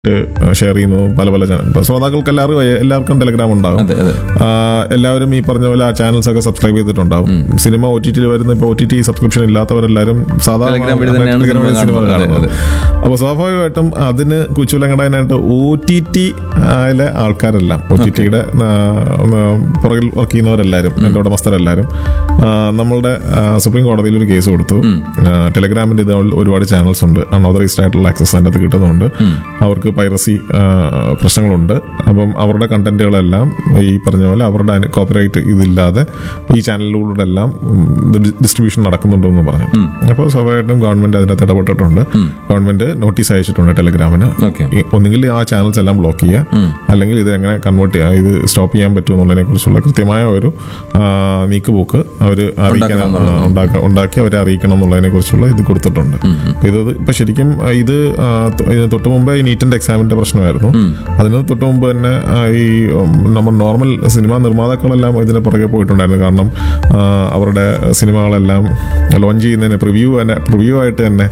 Share ചെയ്യുന്നു പല പല ചാനൽ ശ്രോതാക്കൾക്ക് എല്ലാവർക്കും ടെലഗ്രാം ഉണ്ടാകും. എല്ലാവരും ഈ പറഞ്ഞ പോലെ ആ ചാനൽസ് ഒക്കെ സബ്സ്ക്രൈബ് ചെയ്തിട്ടുണ്ടാവും. സിനിമ OTT വരുന്ന ഇപ്പോൾ OTT സബ്സ്ക്രിപ്ഷൻ ഇല്ലാത്തവരെല്ലാവരും സാധാരണ സിനിമ കാണുന്നത്. അപ്പോൾ സ്വാഭാവികമായിട്ടും അതിന് കുച്ചുലങ്ങടാനായിട്ട് OTT ആയ ആൾക്കാരെല്ലാം OTTയുടെ പുറകിൽ വർക്ക് ചെയ്യുന്നവരെല്ലാവരും എൻ്റെ ഉടമസ്ഥരെല്ലാവരും നമ്മളുടെ സുപ്രീം കോടതിയിൽ ഒരു കേസ് കൊടുത്തു. ടെലഗ്രാമിൻ്റെ ഇത് ഒരുപാട് ചാനൽസ് ഉണ്ട്, അൺഓതറൈസ്ഡ് ആയിട്ടുള്ള ആക്സസ് അതിൻ്റെ അകത്ത് കിട്ടുന്നുണ്ട്. അവർക്ക് പൈറസി പ്രശ്നങ്ങളുണ്ട്. അപ്പം അവരുടെ കണ്ടന്റുകളെല്ലാം ഈ പറഞ്ഞ പോലെ അവരുടെ കോപ്പിറൈറ്റ് ഇതില്ലാതെ ഈ ചാനലിലൂടെ എല്ലാം ഡിസ്ട്രിബ്യൂഷൻ നടക്കുന്നുണ്ടെന്ന് പറഞ്ഞു. അപ്പോൾ സ്വാഭാവികമായിട്ടും ഗവൺമെന്റ് അതിനകത്ത് ഇടപെട്ടിട്ടുണ്ട്. ഗവൺമെന്റ് നോട്ടീസ് അയച്ചിട്ടുണ്ട് ടെലഗ്രാമിന്. ഒന്നുകിൽ ആ ചാനൽസ് എല്ലാം ബ്ലോക്ക് ചെയ്യുക, അല്ലെങ്കിൽ ഇത് എങ്ങനെ കൺവേർട്ട് ചെയ്യുക, ഇത് സ്റ്റോപ്പ് ചെയ്യാൻ പറ്റുമെന്നുള്ളതിനെ കുറിച്ചുള്ള കൃത്യമായ ഒരു നീക്കുപോക്ക് അവർ ഉണ്ടാക്കി അവരെ അറിയിക്കണം എന്നുള്ളതിനെ കുറിച്ചുള്ള ഇത് കൊടുത്തിട്ടുണ്ട്. ഇത് ഇപ്പൊ ശരിക്കും ഇത് തൊട്ട് മുമ്പേ ഈ നീറ്റിന്റെ എക്സാമിന്റെ പ്രശ്നമായിരുന്നു. അതിന് തൊട്ട് മുമ്പ് തന്നെ ഈ നമ്മൾ നോർമൽ സിനിമാ നിർമ്മാതാക്കളെല്ലാം ഇതിന് പുറകെ പോയിട്ടുണ്ടായിരുന്നു. കാരണം അവരുടെ സിനിമകളെല്ലാം ലോഞ്ച് ചെയ്യുന്നതിന് പ്രിവ്യൂ ആയിട്ട് തന്നെ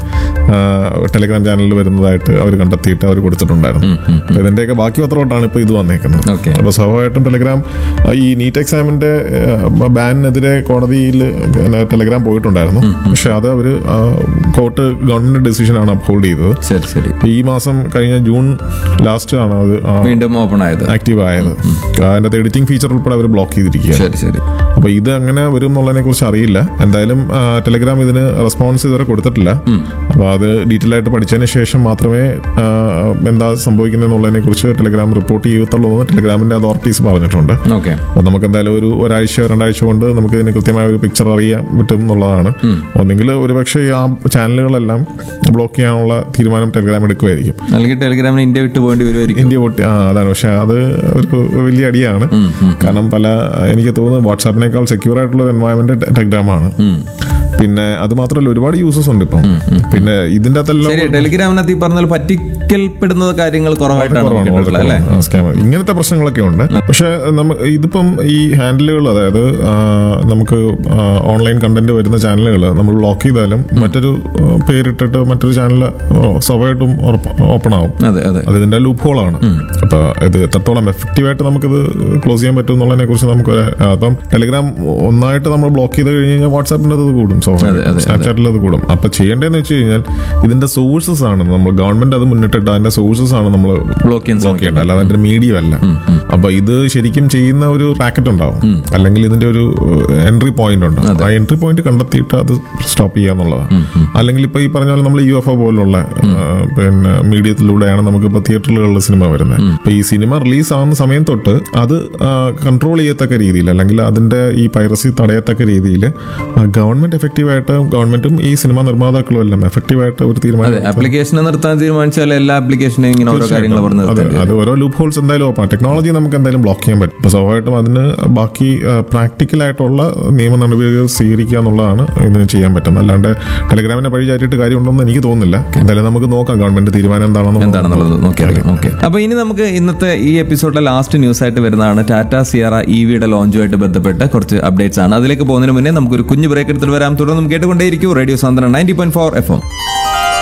ടെലഗ്രാം ചാനലിൽ വരുന്നതായിട്ട് അവർ കണ്ടെത്തിയിട്ട് അവർ കൊടുത്തിട്ടുണ്ടായിരുന്നു. ഇതിന്റെയൊക്കെ ബാക്കി പത്രമായിട്ടാണ് ഇപ്പോൾ ഇത് വന്നേക്കുന്നത്. അപ്പോൾ സ്വാഭാവികമായിട്ടും ടെലഗ്രാം ഈ നീറ്റ് എക്സാമിന്റെ ബാനിനെതിരെ കോടതിയിൽ ടെലഗ്രാം പോയിട്ടുണ്ടായിരുന്നു. പക്ഷെ അത് അവർ കോർട്ട് ഗവൺമെന്റ് ഡിസിഷനാണ് അപ്ഹോൾഡ് ചെയ്തത്. ഈ മാസം കഴിഞ്ഞ ജൂൺ ലാസ്റ്റ് ആണ് അത് വീണ്ടും ഓപ്പൺ ആയത്, ആക്റ്റീവ് ആയത്. അതിന്റെ എഡിറ്റിംഗ് ഫീച്ചർ ഉൾപ്പെടെ അവർ ബ്ലോക്ക് ചെയ്തിരിക്കുകയാണ്. അപ്പൊ ഇത് അങ്ങനെ വരും എന്നുള്ളതിനെ കുറിച്ച് അറിയില്ല. എന്തായാലും ടെലഗ്രാം ഇതിന് റെസ്പോൺസ് ഇതുവരെ കൊടുത്തിട്ടില്ല. അപ്പൊ അത് ഡീറ്റെയിൽ ആയിട്ട് പഠിച്ചതിന് ശേഷം മാത്രമേ എന്താ സംഭവിക്കുന്നതെന്നുള്ളതിനെ കുറിച്ച് ടെലഗ്രാം റിപ്പോർട്ട് ചെയ്യത്തുള്ളൂ എന്ന് ടെലഗ്രാമിന്റെ അതോറിറ്റീസ് പറഞ്ഞിട്ടുണ്ട്. അപ്പൊ നമുക്ക് എന്തായാലും ഒരു ഒരാഴ്ച 2 ആഴ്ച കൊണ്ട് നമുക്ക് ഇതിന് കൃത്യമായ ഒരു പിക്ചർ അറിയാൻ പറ്റും എന്നുള്ളതാണ്. ഒന്നെങ്കിൽ ഒരുപക്ഷെ ആ ചാനലുകളെല്ലാം ബ്ലോക്ക് ചെയ്യാനുള്ള തീരുമാനം ടെലഗ്രാം എടുക്കുമായിരിക്കും, അല്ലെങ്കിൽ ടെലഗ്രാമിന് ഇന്ത്യ വിട്ടു പോകേണ്ടി വരുമായിരിക്കും. ഇന്ത്യ പൊട്ടി അതാണ്. പക്ഷെ അത് ഒരു വലിയ അടിയാണ്. കാരണം എനിക്ക് തോന്നുന്നു വാട്സാപ്പിനേക്കാൾ സെക്യൂർ ആയിട്ടുള്ള ഒരു എൻവയോൺമെന്റ് ടെലഗ്രാമാണ്. പിന്നെ അത് മാത്രമല്ല ഒരുപാട് യൂസസ് ഉണ്ട് ഇപ്പം. പിന്നെ ഇതിന്റെ അകത്തെല്ലാം ടെലിഗ്രാമിനകത്ത് ഈ പറഞ്ഞ പറ്റിക്കൽപ്പെടുന്ന കാര്യങ്ങൾ കുറവായിട്ടാണ്. ഇങ്ങനത്തെ പ്രശ്നങ്ങളൊക്കെ ഉണ്ട്. പക്ഷെ ഇതിപ്പം ഈ ഹാൻഡിലുകൾ, അതായത് നമുക്ക് ഓൺലൈൻ കണ്ടന്റ് വരുന്ന ചാനലുകൾ നമ്മൾ ബ്ലോക്ക് ചെയ്താലും മറ്റൊരു പേരിട്ടിട്ട് മറ്റൊരു ചാനൽ സ്വാഭാവികമായിട്ടും ഓപ്പൺ ആവും. അത് ഇതിന്റെ ലൂപ്പ് ഹോളാണ്. അപ്പൊ ഇത് എത്രത്തോളം എഫക്റ്റീവായിട്ട് നമുക്കിത് ക്ലോസ് ചെയ്യാൻ പറ്റും എന്നുള്ളതിനെ കുറിച്ച് നമുക്ക് അപ്പം ടെലിഗ്രാം ഒന്നായിട്ട് നമ്മൾ ബ്ലോക്ക് ചെയ്ത് കഴിഞ്ഞ് കഴിഞ്ഞാൽ വാട്സാപ്പിന്റെ അത് കൂടും, സ്നാപ്ചാറ്റിൽ അത് കൂടും. അപ്പൊ ചെയ്യേണ്ടതെന്ന് വെച്ച് കഴിഞ്ഞാൽ ഇതിന്റെ സോഴ്സസ് ആണ് നമ്മൾ ഗവൺമെന്റ് അത് മുന്നിട്ടിട്ട് അതിന്റെ സോഴ്സസ് ആണ് നമ്മൾ ബ്ലോക്ക് ചെയ്യേണ്ടത്, അല്ലാതെ അതിന്റെ മീഡിയം അല്ല. അപ്പൊ ഇത് ശരിക്കും ചെയ്യുന്ന ഒരു റാക്കറ്റ് ഉണ്ടാവും, അല്ലെങ്കിൽ ഇതിന്റെ ഒരു എൻട്രി പോയിന്റ് ഉണ്ട്. ആ എൻട്രി പോയിന്റ് കണ്ടെത്തിയിട്ട് അത് സ്റ്റോപ്പ് ചെയ്യുക എന്നുള്ളതാണ്. അല്ലെങ്കിൽ ഇപ്പൊ ഈ പറഞ്ഞ പോലെ നമ്മൾ UFO പോലുള്ള പിന്നെ മീഡിയത്തിലൂടെയാണ് നമുക്കിപ്പോ തിയേറ്ററുകളിൽ സിനിമ വരുന്നത്. അപ്പൊ ഈ സിനിമ റിലീസ് ആവുന്ന സമയം തൊട്ട് അത് കൺട്രോൾ ചെയ്യത്തക്ക രീതിയിൽ, അല്ലെങ്കിൽ അതിന്റെ ഈ പൈറസി തടയത്തക്ക രീതിയിൽ ഗവൺമെന്റ് എഫക്റ്റീവായിട്ട്, ഗവൺമെന്റും ഈ സിനിമാ നിർമ്മാതാക്കളും എല്ലാം എഫക്റ്റീവായിട്ട് ഒരു തീരുമാനം ആപ്ലിക്കേഷൻ നിർത്താൻ തീരുമാനിച്ചാൽ എല്ലാ ആപ്ലിക്കേഷനും ഇങ്ങനെ ഓരോ കാര്യങ്ങൾ അത് ഓരോ ലൂപ്പ് ഹോൾസ് എന്തായാലും ഓപ്പൺ. ടെക്നോളജി നമുക്ക് എന്തായാലും ബ്ലോക്ക് ചെയ്യാൻ പറ്റും. അപ്പൊ സ്വാഭാവികമായിട്ടും അതിന് ബാക്കി പ്രാക്ടിക്കൽ ആയിട്ടുള്ള നിയമ നടപടികൾ സ്വീകരിക്കുക എന്നുള്ളതാണ് ഇതിന് ചെയ്യാൻ പറ്റുന്നത്. അല്ലാണ്ട് ടെലഗ്രാമിനെ പഴി ചാറ്റിയിട്ട് കാര്യമുണ്ടെന്ന് എനിക്ക് തോന്നുന്നില്ല. എന്തായാലും നമുക്ക് നോക്കാം ഗവൺമെന്റ് തീരുമാനം എന്താണെന്നുള്ളത് നോക്കിയാൽ. അപ്പൊ ഇനി നമുക്ക് ഇന്നത്തെ ഈ എപ്പിസോഡിലെ ലാസ്റ്റ് ന്യൂസ് ആയിട്ട് വരുന്നതാണ് ടാറ്റ സിയറ EVയുടെ ലോഞ്ചുമായിട്ട് ബന്ധപ്പെട്ട് കുറച്ച് അപ്ഡേറ്റ്സ് ആണ്. അതിലേക്ക് പോകുന്നതിന് മുന്നേ നമുക്കൊരു കുഞ്ഞു ബ്രേക്ക് എടുത്തിട്ട് വരാം. തുടർന്നും കേട്ടുകൊണ്ടേയിരിക്കും റേഡിയോ സാന്ത്വനം 90.4 FM.